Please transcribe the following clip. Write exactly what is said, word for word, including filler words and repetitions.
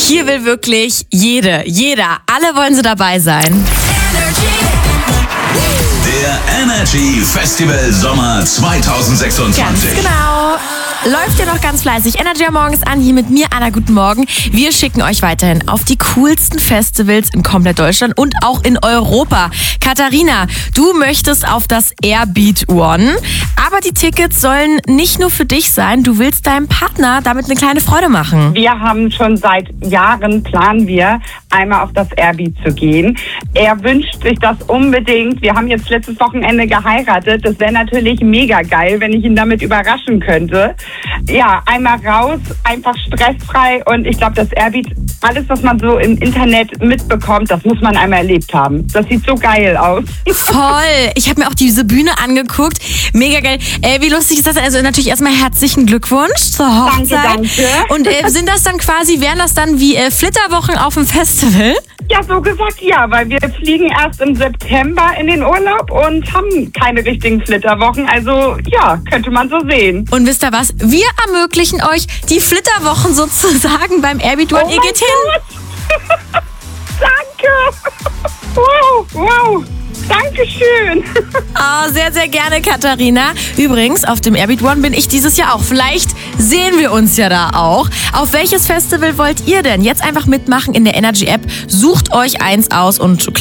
Hier will wirklich jede, jeder, alle wollen sie dabei sein. Der Energy Festival Sommer zwanzig sechsundzwanzig. Ganz genau. Läuft ja noch ganz fleißig. Energy am Morgens an, hier mit mir, Anna, guten Morgen. Wir schicken euch weiterhin auf die coolsten Festivals in komplett Deutschland und auch in Europa. Katharina, du möchtest auf das Airbeat One, aber die Tickets sollen nicht nur für dich sein, du willst deinem Partner damit eine kleine Freude machen. Wir haben schon seit Jahren, planen wir, einmal auf das Airbeat zu gehen. Er wünscht sich das unbedingt. Wir haben jetzt letztes Wochenende geheiratet. Das wäre natürlich mega geil, wenn ich ihn damit überraschen könnte. Ja, einmal raus, einfach stressfrei, und ich glaube, das Airbeat, alles, was man so im Internet mitbekommt, das muss man einmal erlebt haben. Das sieht so geil aus. Voll. Ich habe mir auch diese Bühne angeguckt. Mega geil. Äh, wie lustig ist das? Also natürlich erstmal herzlichen Glückwunsch zur Hochzeit. Danke, danke. Und äh, sind das dann quasi, wären das dann wie äh, Flitterwochen auf dem Festival? Ja, so gesagt ja, weil wir fliegen erst im September in den Urlaub und haben keine richtigen Flitterwochen. Also ja, könnte man so sehen. Und wisst ihr was? Wir ermöglichen euch die Flitterwochen sozusagen beim Airbeat One. Oh Ihr geht hin. Danke. Wow, wow. Dankeschön. Oh, sehr, sehr gerne, Katharina. Übrigens, auf dem Airbeat One bin ich dieses Jahr auch. Vielleicht sehen wir uns ja da auch. Auf welches Festival wollt ihr denn? Jetzt einfach mitmachen in der Energy App. Sucht euch eins aus und